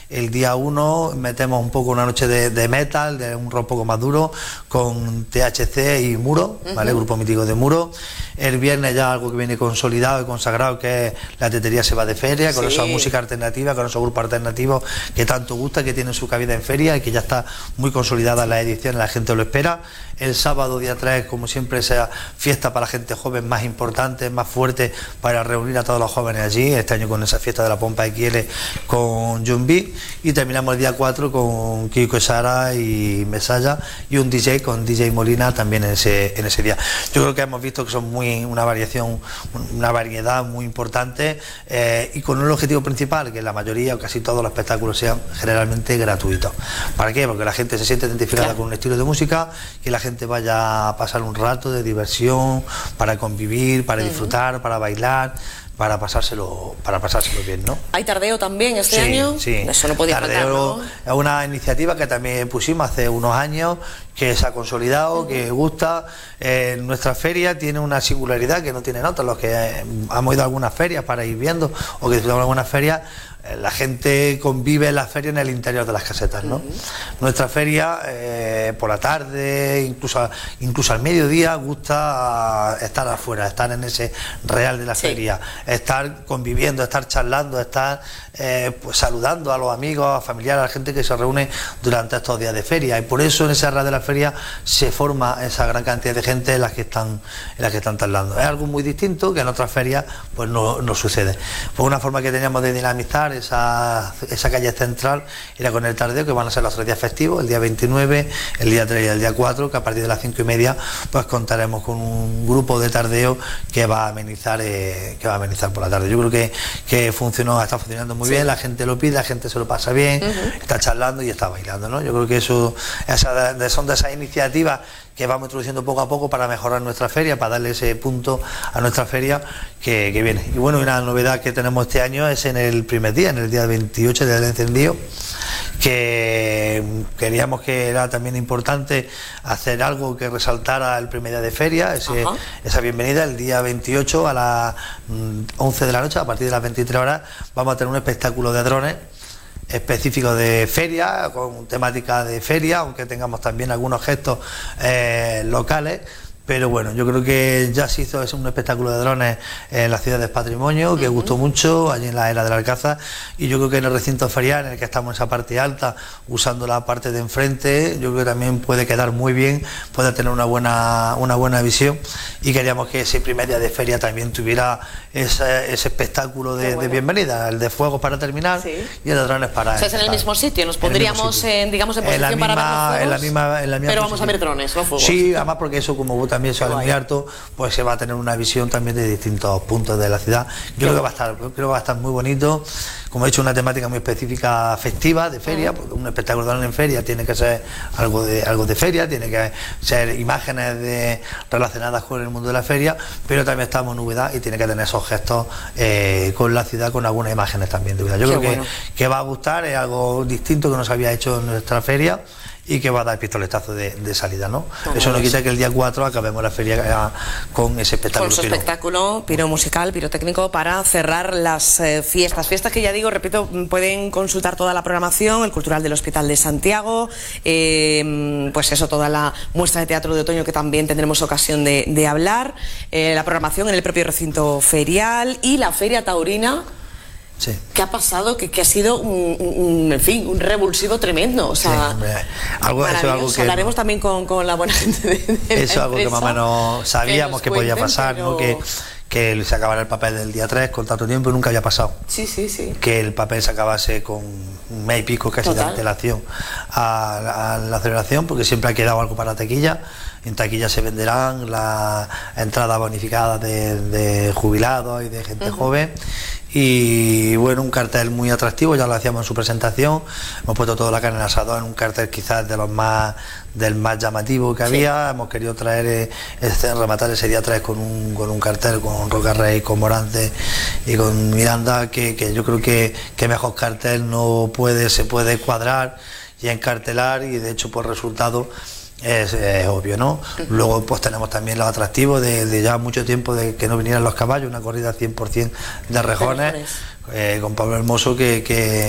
El día 1 metemos un poco una noche de metal, de un rock un poco más duro, con THC y Muro, ¿vale? Grupo mítico de Muro. El viernes ya algo que viene consolidado y consagrado, que es La Tetería se va de feria, con esa música alternativa, con esos grupos alternativos que tanto gusta, que tienen su cabida en feria y que ya está muy consolidada en la edición, la gente lo espera. El sábado día 3, como siempre, esa fiesta para la gente joven más importante, más fuerte, para reunir a todos los jóvenes allí, este año con esa fiesta de la Pompa XL con John B. Y terminamos el día 4 con Kiko Sara y Mesalla, y un DJ con DJ Molina también en ese día. Yo creo que hemos visto que son una variedad muy importante, y con un objetivo principal, que la mayoría o casi todos los espectáculos sean generalmente gratuitos. ¿Para qué? Porque la gente se siente identificada con un estilo de música, que la gente vaya a pasar un rato de diversión, para convivir, para disfrutar, para bailar, para pasárselo bien, ¿no? ¿Hay tardeo también este año? Sí, eso no podía faltar, ¿no? Es una iniciativa que también pusimos hace unos años, que se ha consolidado, que gusta. Nuestra feria tiene una singularidad que no tienen otras. Los que hemos ido a algunas ferias para ir viendo, o que disfrutamos de algunas ferias, la gente convive en la feria en el interior de las casetas, ¿no? Nuestra feria, por la tarde, incluso al mediodía, gusta estar afuera, estar en ese real de la feria, estar conviviendo, estar charlando, estar pues saludando a los amigos, a familiares, a la gente que se reúne durante estos días de feria. Y por eso en ese real de la feria se forma esa gran cantidad de gente en las que están charlando. Es algo muy distinto que en otras ferias pues no sucede. Pues una forma que teníamos de dinamizar esa calle central era con el tardeo, que van a ser los 3 días festivos, el día 29, el día 3 y el día 4, que a partir de las 5:30 pues contaremos con un grupo de tardeo que va a amenizar por la tarde. Yo creo que está funcionando muy bien, la gente lo pide, la gente se lo pasa bien, está charlando y está bailando, ¿no? Yo creo que son de esas iniciativas que vamos introduciendo poco a poco para mejorar nuestra feria, para darle ese punto a nuestra feria que viene. Y bueno, una novedad que tenemos este año es en el primer día, en el día 28 del encendido, que queríamos que era también importante hacer algo que resaltara el primer día de feria, esa bienvenida. El día 28 a las 11 de la noche, a partir de las 23 horas, vamos a tener un espectáculo de drones específico de feria, con temática de feria, aunque tengamos también algunos gestos locales. Pero bueno, yo creo que ya se hizo un espectáculo de drones en la ciudad del Patrimonio, que gustó mucho, allí en la era del Alcázar, y yo creo que en el recinto ferial, en el que estamos en esa parte alta, usando la parte de enfrente, yo creo que también puede quedar muy bien, puede tener una buena visión, y queríamos que ese primer día de feria también tuviera ese espectáculo de bienvenida, el de fuegos para terminar y el de drones para... O sea, es en el mismo sitio, nos pondríamos, digamos, en posición para ver los fuegos, en la misma pero vamos a ver drones, no fuegos. Sí, además porque eso, como también se va muy harto, pues se va a tener una visión también de distintos puntos de la ciudad. Yo creo que va a estar muy bonito. Como he dicho, una temática muy específica festiva, de feria, porque un espectáculo en feria tiene que ser algo de feria, tiene que ser imágenes relacionadas con el mundo de la feria, pero también estamos en novedad y tiene que tener esos gestos con la ciudad, con algunas imágenes también de vida. Yo creo que va a gustar, es algo distinto que no se había hecho en nuestra feria, y que va a dar pistoletazo de salida, ¿no? Eso no quita que el día 4 acabemos la feria con ese espectáculo. Con su espectáculo piro musical, pirotécnico, para cerrar las fiestas que ya digo, repito, pueden consultar toda la programación, el Cultural del Hospital de Santiago, pues eso, toda la muestra de teatro de otoño que también tendremos ocasión de hablar, la programación en el propio recinto ferial y la feria taurina. Sí. ¿Qué ha pasado? Que ha sido en fin, un revulsivo tremendo. O sea, algo que hablaremos también con la buena gente de eso es algo que más o menos sabíamos que podía pasar, pero... ¿no? Que se acabara el papel del día 3 con tanto tiempo, y nunca había pasado. Sí. Que el papel se acabase con un mes y pico casi de antelación a la celebración, porque siempre ha quedado algo para taquilla. En taquilla se venderán las entradas bonificadas de jubilados y de gente joven. Y bueno, un cartel muy atractivo, ya lo hacíamos en su presentación. Hemos puesto toda la carne en el asador en un cartel quizás del más llamativo que había. Hemos querido rematar ese día 3 con un cartel con Roca Rey, con Morante y con Miranda, que yo creo que mejor cartel se puede cuadrar y encartelar, y de hecho por resultado es obvio, ¿no? Luego pues tenemos también los atractivos de ya mucho tiempo de que no vinieran los caballos, una corrida 100% de rejones, con Pablo Hermoso que